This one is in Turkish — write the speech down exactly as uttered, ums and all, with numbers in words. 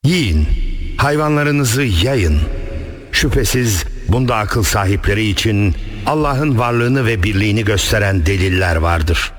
Yiyin, hayvanlarınızı yayın. Şüphesiz bunda akıl sahipleri için Allah'ın varlığını ve birliğini gösteren deliller vardır.